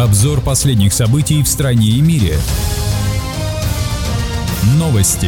Обзор последних событий в стране и мире. Новости.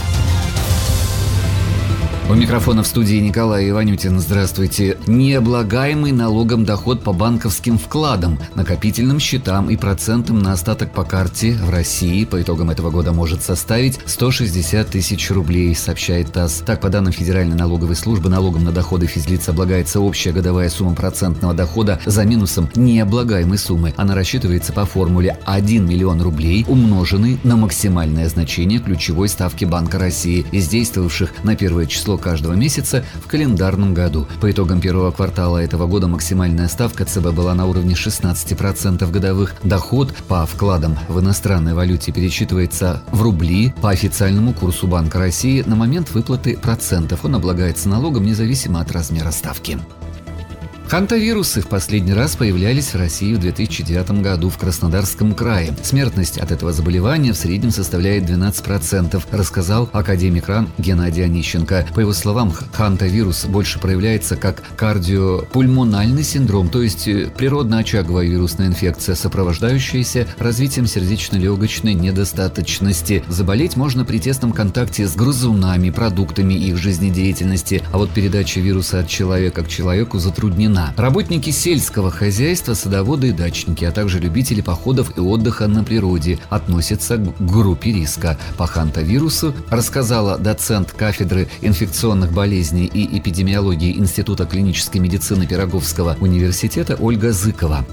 У микрофона в студии Николай Иванютин. Здравствуйте. Необлагаемый налогом доход по банковским вкладам, накопительным счетам и процентам на остаток по карте в России по итогам этого года может составить 160 тысяч рублей, сообщает ТАСС. Так, по данным Федеральной налоговой службы, налогом на доходы физлиц облагается общая годовая сумма процентного дохода за минусом необлагаемой суммы. Она рассчитывается по формуле 1 миллион рублей, умноженный на максимальное значение ключевой ставки Банка России из действовавших на первое число каждого месяца в календарном году. По итогам первого квартала этого года максимальная ставка ЦБ была на уровне 16% годовых. Доход по вкладам в иностранной валюте пересчитывается в рубли по официальному курсу Банка России на момент выплаты процентов. Он облагается налогом независимо от размера ставки. Хантавирусы в последний раз появлялись в России в 2009 году в Краснодарском крае. Смертность от этого заболевания в среднем составляет 12%, рассказал академик РАН Геннадий Онищенко. По его словам, хантавирус больше проявляется как кардиопульмональный синдром, то есть природно-очаговая вирусная инфекция, сопровождающаяся развитием сердечно-легочной недостаточности. Заболеть можно при тесном контакте с грызунами, продуктами их жизнедеятельности, а вот передача вируса от человека к человеку затруднена. Работники сельского хозяйства, садоводы и дачники, а также любители походов и отдыха на природе относятся к группе риска. По хантавирусу рассказала доцент кафедры инфекционных болезней и эпидемиологии Института клинической медицины Пироговского университета Ольга Зыкова.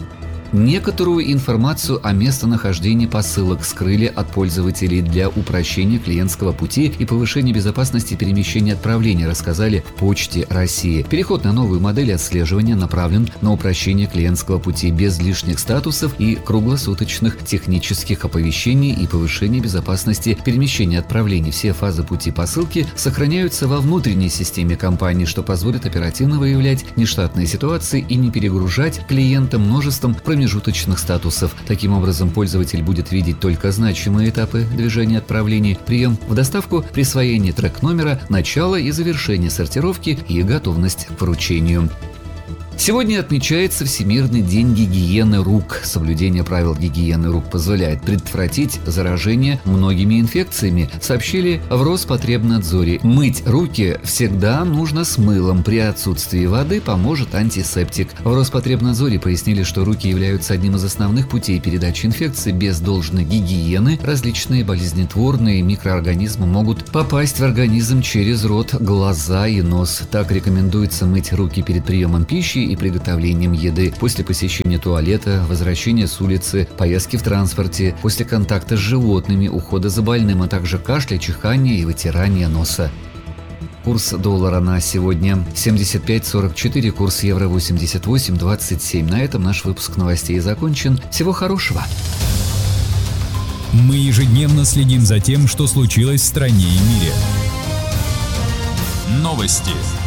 Некоторую информацию о местонахождении посылок скрыли от пользователей для упрощения клиентского пути и повышения безопасности перемещения отправления, рассказали в Почте России. Переход на новую модель отслеживания направлен на упрощение клиентского пути без лишних статусов и круглосуточных технических оповещений и повышение безопасности перемещения отправлений. Все фазы пути посылки сохраняются во внутренней системе компании, что позволит оперативно выявлять нештатные ситуации и не перегружать клиента множеством промежуточных статусов. Таким образом, пользователь будет видеть только значимые этапы движения отправлений: прием в доставку, присвоение трек-номера, начало и завершение сортировки и готовность к вручению. Сегодня отмечается Всемирный день гигиены рук. Соблюдение правил гигиены рук позволяет предотвратить заражение многими инфекциями, сообщили в Роспотребнадзоре. Мыть руки всегда нужно с мылом. При отсутствии воды поможет антисептик. В Роспотребнадзоре пояснили, что руки являются одним из основных путей передачи инфекций. Без должной гигиены различные болезнетворные микроорганизмы могут попасть в организм через рот, глаза и нос. Так рекомендуется мыть руки перед приемом пищи и приготовлением еды, после посещения туалета, возвращения с улицы, поездки в транспорте, после контакта с животными, ухода за больным, а также кашля, чихания и вытирания носа. Курс доллара на сегодня 75.44, курс евро 88.27. На этом наш выпуск новостей закончен. Всего хорошего! Мы ежедневно следим за тем, что случилось в стране и мире. Новости.